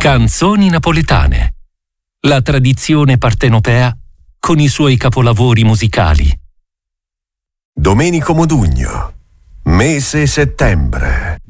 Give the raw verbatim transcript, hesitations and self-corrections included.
Canzoni napoletane. La tradizione partenopea con i suoi capolavori musicali. Domenico Modugno, mese settembre.